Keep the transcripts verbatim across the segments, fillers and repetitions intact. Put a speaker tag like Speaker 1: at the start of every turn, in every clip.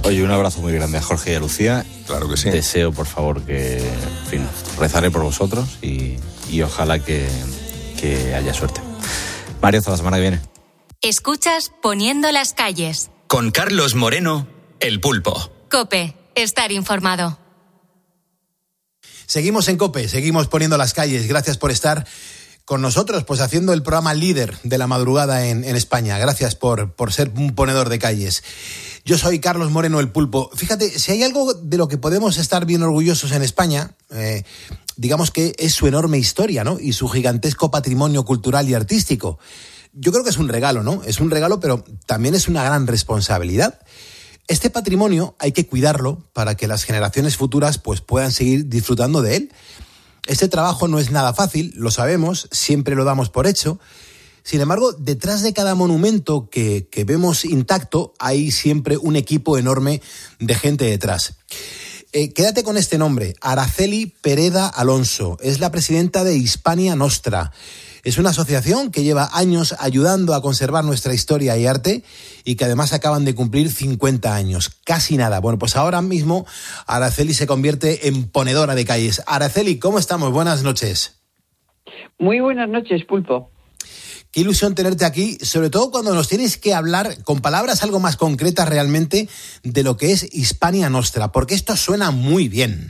Speaker 1: Oye, un abrazo muy grande a Jorge y a Lucía.
Speaker 2: Claro que sí.
Speaker 1: Deseo, por favor, que, en fin, rezaré por vosotros y, y ojalá que, que haya suerte. Mario, hasta la semana que viene.
Speaker 3: Escuchas Poniendo las calles.
Speaker 4: Con Carlos Moreno, El Pulpo.
Speaker 3: COPE, estar informado.
Speaker 5: Seguimos en COPE, seguimos poniendo las calles. Gracias por estar con nosotros, pues haciendo el programa líder de la madrugada en, en España. Gracias por, por ser un ponedor de calles. Yo soy Carlos Moreno, El Pulpo. Fíjate, si hay algo de lo que podemos estar bien orgullosos en España, eh, digamos que es su enorme historia, ¿no? Y su gigantesco patrimonio cultural y artístico. Yo creo que es un regalo, ¿no? Es un regalo, pero también es una gran responsabilidad. Este patrimonio hay que cuidarlo para que las generaciones futuras pues, puedan seguir disfrutando de él. Este trabajo no es nada fácil, lo sabemos, siempre lo damos por hecho. Sin embargo, detrás de cada monumento que, que vemos intacto hay siempre un equipo enorme de gente detrás. Eh, quédate con este nombre, Araceli Pereda Alonso. Es la presidenta de Hispania Nostra. Es una asociación que lleva años ayudando a conservar nuestra historia y arte y que además acaban de cumplir cincuenta años. Casi nada. Bueno, pues ahora mismo Araceli se convierte en ponedora de calles. Araceli, ¿cómo estamos? Buenas noches.
Speaker 6: Muy buenas noches, Pulpo.
Speaker 5: Qué ilusión tenerte aquí, sobre todo cuando nos tienes que hablar con palabras algo más concretas realmente de lo que es Hispania Nostra, porque esto suena muy bien.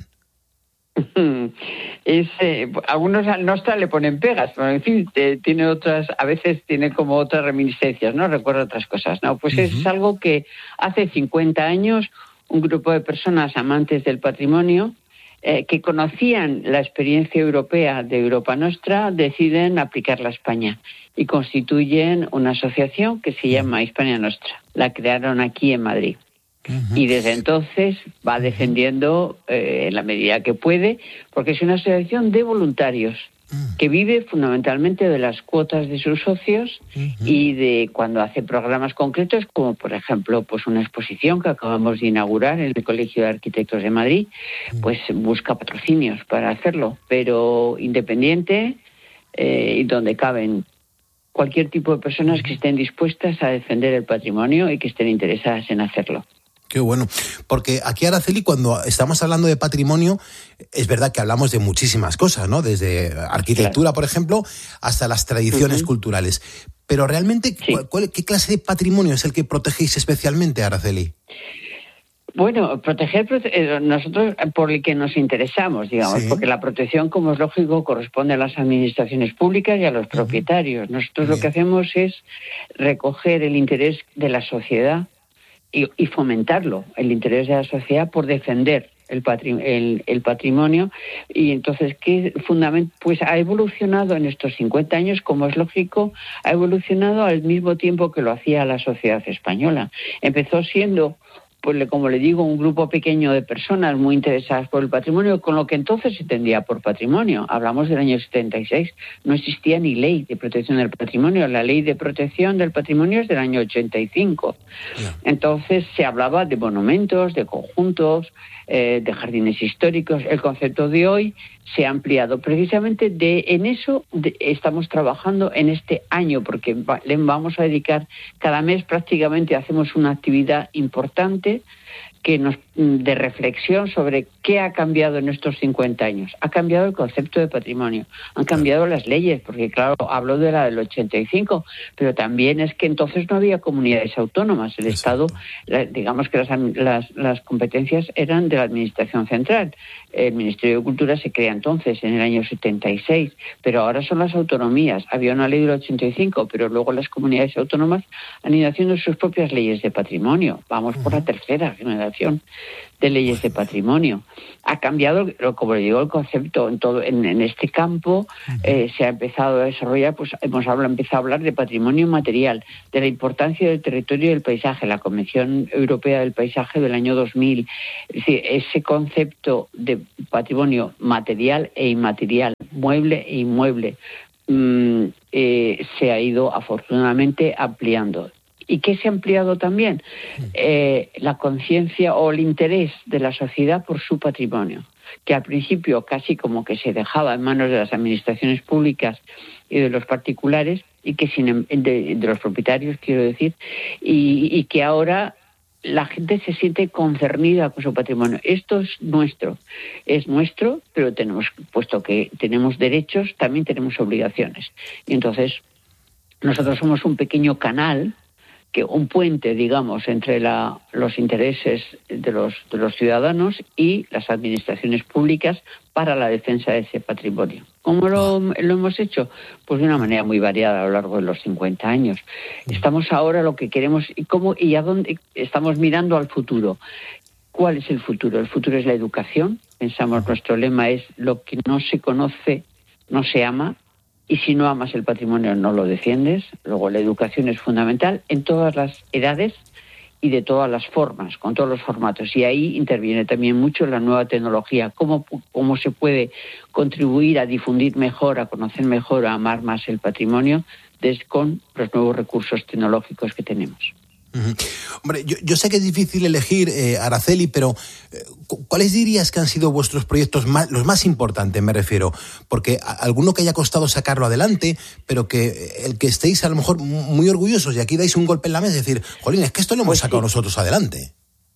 Speaker 6: Es, eh, algunos al Nostra le ponen pegas, pero en fin, eh, tiene otras, a veces tiene como otras reminiscencias, ¿no? Recuerda otras cosas, ¿no? Pues uh-huh. Es algo que hace cincuenta años un grupo de personas amantes del patrimonio eh, que conocían la experiencia europea de Europa Nostra deciden aplicarla a España y constituyen una asociación que se llama Hispania Nostra. La crearon aquí en Madrid. Uh-huh. Y desde entonces va defendiendo eh, en la medida que puede, porque es una asociación de voluntarios uh-huh. que vive fundamentalmente de las cuotas de sus socios uh-huh. y de cuando hace programas concretos, como por ejemplo pues una exposición que acabamos de inaugurar en el Colegio de Arquitectos de Madrid, uh-huh. pues busca patrocinios para hacerlo, pero independiente eh, y donde caben cualquier tipo de personas que estén dispuestas a defender el patrimonio y que estén interesadas en hacerlo.
Speaker 5: Qué bueno, porque aquí, Araceli, cuando estamos hablando de patrimonio, es verdad que hablamos de muchísimas cosas, ¿no? Desde arquitectura, claro. por ejemplo, hasta las tradiciones uh-huh. culturales. Pero realmente, sí. ¿cuál, cuál, ¿qué clase de patrimonio es el que protegéis especialmente, Araceli?
Speaker 6: Bueno, proteger, prote- nosotros por el que nos interesamos, digamos, sí. porque la protección, como es lógico, corresponde a las administraciones públicas y a los uh-huh. propietarios. Nosotros Bien. Lo que hacemos es recoger el interés de la sociedad y, y fomentarlo, el interés de la sociedad por defender el, patri- el, el patrimonio. Y entonces, ¿qué fundamento? Pues ha evolucionado en estos cincuenta años, como es lógico, ha evolucionado al mismo tiempo que lo hacía la sociedad española. Empezó siendo, pues como le digo, un grupo pequeño de personas muy interesadas por el patrimonio, con lo que entonces se entendía por patrimonio. Hablamos del año setenta y seis, no existía ni ley de protección del patrimonio. La ley de protección del patrimonio es del año ochenta y cinco. Yeah. Entonces se hablaba de monumentos, de conjuntos, eh, de jardines históricos. El concepto de hoy se ha ampliado. Precisamente de en eso de, estamos trabajando en este año, porque va, le vamos a dedicar cada mes, prácticamente hacemos una actividad importante que nos de reflexión sobre qué ha cambiado en estos cincuenta años. Ha cambiado el concepto de patrimonio, han cambiado las leyes, porque claro, hablo de la del ochenta y cinco, pero también es que entonces no había comunidades autónomas. El Exacto. Estado, digamos que las, las, las competencias eran de la Administración Central. El Ministerio de Cultura se crea entonces, en el año setenta y seis, pero ahora son las autonomías. Había una ley del ochenta y cinco, pero luego las comunidades autónomas han ido haciendo sus propias leyes de patrimonio. Vamos por la tercera generación de leyes de patrimonio. Ha cambiado, como le digo, el concepto en todo en, en este campo. Eh, se ha empezado a desarrollar, pues hemos hablado, empezado a hablar de patrimonio material, de la importancia del territorio y del paisaje, la Convención Europea del Paisaje del año dos mil. Es decir, ese concepto de patrimonio material e inmaterial, mueble e inmueble, mmm, eh, se ha ido afortunadamente ampliando. ¿Y qué se ha ampliado también? Eh, la conciencia o el interés de la sociedad por su patrimonio, que al principio casi como que se dejaba en manos de las administraciones públicas y de los particulares, y que sin de, de los propietarios, quiero decir, y, y que ahora la gente se siente concernida con su patrimonio. Esto es nuestro, es nuestro, pero tenemos, puesto que tenemos derechos, también tenemos obligaciones. Y entonces, nosotros somos un pequeño canal, que un puente, digamos, entre la, los intereses de los, de los ciudadanos y las administraciones públicas para la defensa de ese patrimonio. ¿Cómo lo, lo hemos hecho? Pues de una manera muy variada a lo largo de los cincuenta años. Estamos ahora lo que queremos y cómo y a dónde estamos mirando al futuro. ¿Cuál es el futuro? El futuro es la educación. Pensamos, nuestro lema es: lo que no se conoce no se ama. Y si no amas el patrimonio, no lo defiendes. Luego, la educación es fundamental en todas las edades y de todas las formas, con todos los formatos. Y ahí interviene también mucho la nueva tecnología. Cómo, cómo se puede contribuir a difundir mejor, a conocer mejor, a amar más el patrimonio desde, con los nuevos recursos tecnológicos que tenemos.
Speaker 5: Uh-huh. Hombre, yo, yo sé que es difícil elegir, eh, Araceli, pero eh, ¿cuáles dirías que han sido vuestros proyectos más, los más importantes, me refiero? Porque a, alguno que haya costado sacarlo adelante, pero que eh, el que estéis a lo mejor muy orgullosos y aquí dais un golpe en la mesa y decir, jolín, es que esto lo hemos pues sacado sí. nosotros adelante.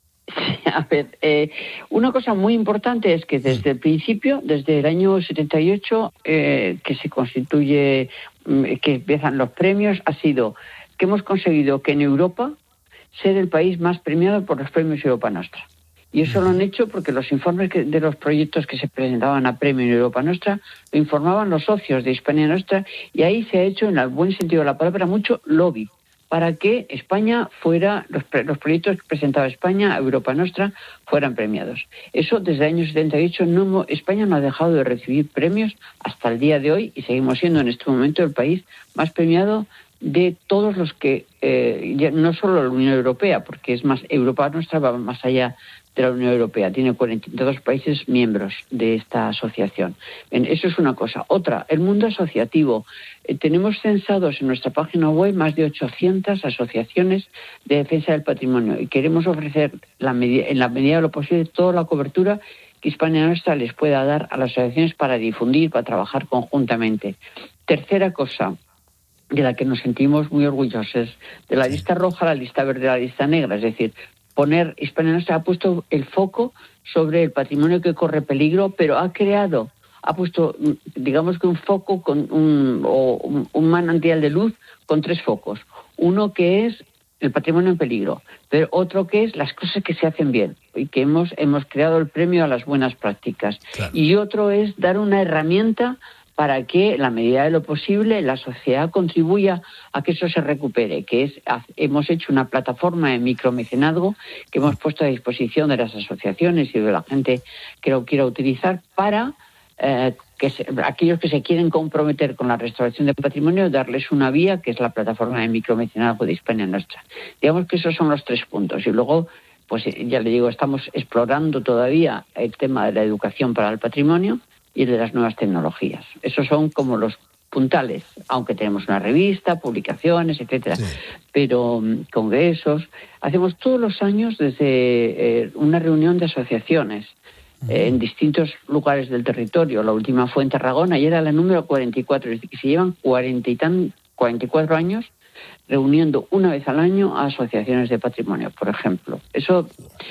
Speaker 6: A ver, eh, una cosa muy importante es que desde el principio, desde el año setenta y ocho, eh, que se constituye, que empiezan los premios, ha sido que hemos conseguido que en Europa ser el país más premiado por los premios Europa Nostra. Y eso lo han hecho porque los informes que, de los proyectos que se presentaban a premio en Europa Nostra lo informaban los socios de Hispania Nostra, y ahí se ha hecho, en el buen sentido de la palabra, mucho lobby para que España fuera, los, los proyectos que presentaba España a Europa Nostra fueran premiados. Eso desde el año setenta y ocho, no, España no ha dejado de recibir premios hasta el día de hoy, y seguimos siendo en este momento el país más premiado de todos los que, eh, no solo la Unión Europea, porque es más, Europa Nostra va más allá de la Unión Europea, tiene cuarenta y dos países miembros de esta asociación. Bien, eso es una cosa. Otra, el mundo asociativo. Eh, tenemos censados en nuestra página web más de ochocientas asociaciones de defensa del patrimonio, y queremos ofrecer la medida, en la medida de lo posible toda la cobertura que Hispania Nostra les pueda dar a las asociaciones para difundir, para trabajar conjuntamente. Tercera cosa, de la que nos sentimos muy orgullosos, de la lista roja a la lista verde a la lista negra, es decir, poner, Hispania Nostra ha puesto el foco sobre el patrimonio que corre peligro, pero ha creado, ha puesto, digamos que un foco con un, o un, un manantial de luz con tres focos. Uno que es el patrimonio en peligro, pero otro que es las cosas que se hacen bien, y que hemos, hemos creado el premio a las buenas prácticas. Claro. Y otro es dar una herramienta para que, en la medida de lo posible, la sociedad contribuya a que eso se recupere, que es, hemos hecho una plataforma de micromecenazgo que hemos puesto a disposición de las asociaciones y de la gente que lo quiera utilizar para eh, que se, aquellos que se quieren comprometer con la restauración del patrimonio, darles una vía, que es la plataforma de micromecenazgo de Hispania Nostra. Digamos que esos son los tres puntos. Y luego, pues ya le digo, estamos explorando todavía el tema de la educación para el patrimonio y de las nuevas tecnologías. Esos son como los puntales, aunque tenemos una revista, publicaciones, etcétera, sí. Pero um, congresos. Hacemos todos los años desde eh, una reunión de asociaciones uh-huh. eh, en distintos lugares del territorio. La última fue en Tarragona y era la número cuarenta y cuatro, es decir, que se llevan cuarenta y tan, cuarenta y cuatro años reuniendo una vez al año a asociaciones de patrimonio, por ejemplo. Eso,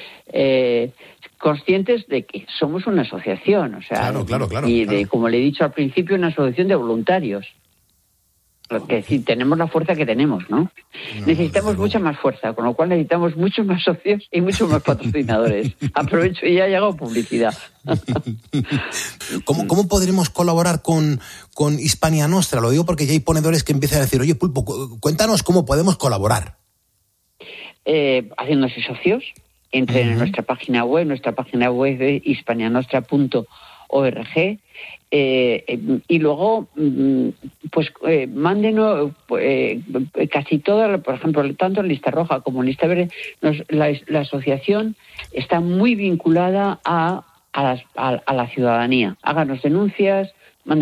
Speaker 6: eh, conscientes de que somos una asociación, o sea,
Speaker 5: claro, claro, claro,
Speaker 6: y de,
Speaker 5: claro.
Speaker 6: como le he dicho al principio, una asociación de voluntarios. Que si tenemos la fuerza que tenemos, ¿no? no necesitamos mucha más fuerza, con lo cual necesitamos muchos más socios y muchos más patrocinadores. Aprovecho y ya ha llegado publicidad.
Speaker 5: ¿Cómo, ¿Cómo podremos colaborar con, con Hispania Nostra? Lo digo porque ya hay ponedores que empiezan a decir, oye, Pulpo, cuéntanos cómo podemos colaborar.
Speaker 6: Eh, haciéndose socios, entren uh-huh. en nuestra página web, nuestra página web es hispania nostra punto org. Eh, eh, y luego, pues, eh, mándenos eh, casi todas, por ejemplo, tanto en lista roja como en lista verde, nos, la, la asociación está muy vinculada a, a, las, a, a la ciudadanía. Háganos denuncias,